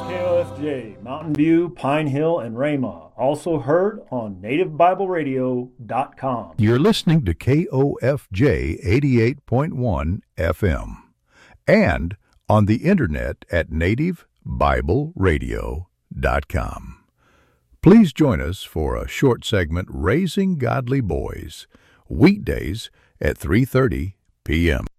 KOFJ, Mountain View, Pine Hill, and Ramah. Also heard on NativeBibleRadio.com. You're listening to KOFJ 88.1 FM and on the internet at NativeBibleRadio.com. Please join us for a short segment, Raising Godly Boys, weekdays at 3:30 p.m.